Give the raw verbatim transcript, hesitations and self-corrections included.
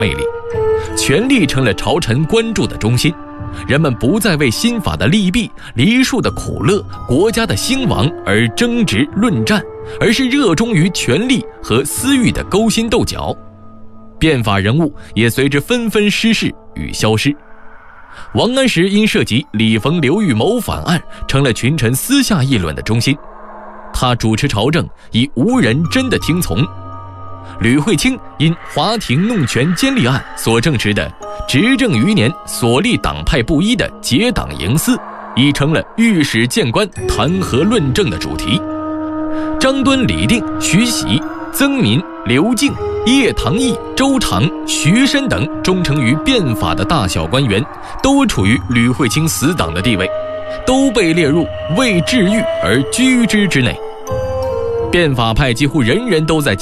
魅力，权力成了朝臣关注的中心。人们不再为新法的利弊、梨树的苦乐、国家的兴亡而争执论战，而是热衷于权力和私欲的勾心斗角。变法人物也随之纷纷失势与消失。王安石因涉及李逢、刘裕谋反案，成了群臣私下议论的中心。他主持朝政，已无人真的听从。吕惠卿因华亭弄权奸吏案所证实的执政余年所立党派不一的结党营私，已成了御史谏官弹劾论证的主题。张敦、李定、徐喜、曾民、刘敬、叶唐义、周长、徐申等忠诚于变法的大小官员，都处于吕惠卿死党的地位，都被列入为治狱而居之之内。变法派几乎人人都在